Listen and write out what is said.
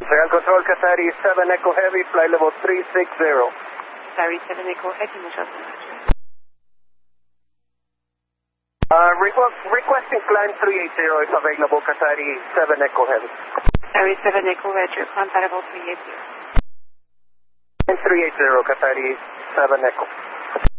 Ground control, Qatari 7 Echo Heavy, flight level 360. Qatari 7 Echo Heavy, muchas gracias. Requesting climb 380 if available, Qatari 7 Echo Heavy. Qatari 7 Echo Roger, compatible 380. 380, Qatari 7 Echo.